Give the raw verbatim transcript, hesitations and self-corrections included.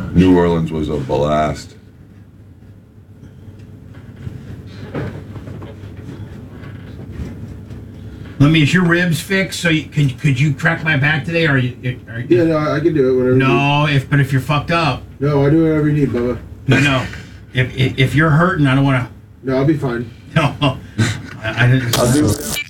New Orleans was a blast. Let me. Is your ribs fixed? So you, could could you crack my back today? Or are you? Are you Yeah, no, I can do it whenever. no, if but if you're fucked up. You need. No, I do whatever you need, Bubba. No, no. If if, if you're hurting, I don't want to. No, I'll be fine. No, I, I didn't. I'll do it.